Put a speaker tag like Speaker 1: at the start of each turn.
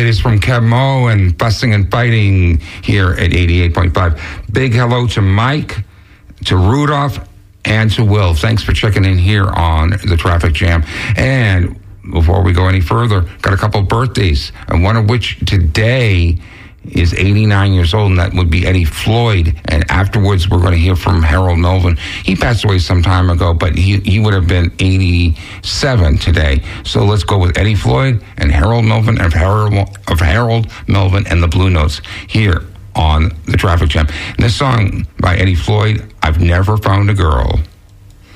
Speaker 1: latest from Kev Mo and Busting and Fighting here at 88.5. Big hello to Mike, to Rudolph, and to Will. Thanks for checking in here on the Traffic Jam. And before we go any further, got a couple birthdays, and one of which today is 89 years old, and that would be Eddie Floyd. And afterwards, we're going to hear from Harold Melvin. He passed away some time ago, but he would have been 87 today. So let's go with Eddie Floyd and Harold Melvin of Harold Melvin and the Blue Notes here on the Traffic Jam. And this song by Eddie Floyd, I've Never Found a Girl.